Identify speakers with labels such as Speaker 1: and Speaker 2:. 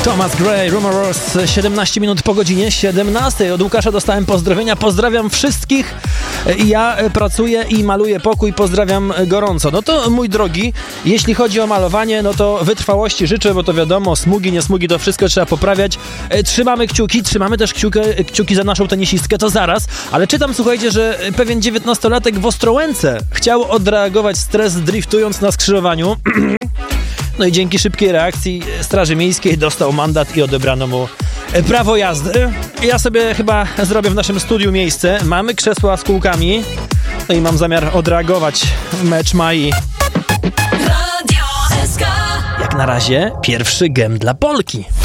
Speaker 1: Thomas Gray, Rumors, 17 minut po godzinie 17. Od Łukasza dostałem pozdrowienia. Pozdrawiam wszystkich. Ja pracuję i maluję pokój. Pozdrawiam gorąco. No to mój drogi, jeśli chodzi o malowanie, no to wytrwałości życzę, bo to wiadomo, smugi, nie smugi, to wszystko trzeba poprawiać. Trzymamy kciuki, trzymamy też kciuki za naszą tenisistkę, to zaraz. Ale czytam, słuchajcie, że pewien 19-latek w Ostrołęce chciał odreagować stres driftując na skrzyżowaniu. No i dzięki szybkiej reakcji Straży Miejskiej dostał mandat i odebrano mu prawo jazdy. Ja sobie chyba zrobię w naszym studiu miejsce. Mamy krzesła z kółkami. No i mam zamiar odreagować mecz Mai. Jak na razie pierwszy gem dla Polki.